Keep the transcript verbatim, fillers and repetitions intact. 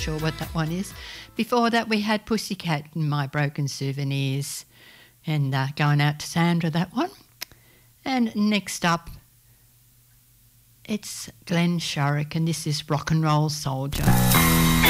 sure what that one is. Before that, we had Pussycat and My Broken Souvenirs, and uh, going out to Sandra, that one. And next up, it's Glenn Shorrock, and this is Rock and Roll Soldier.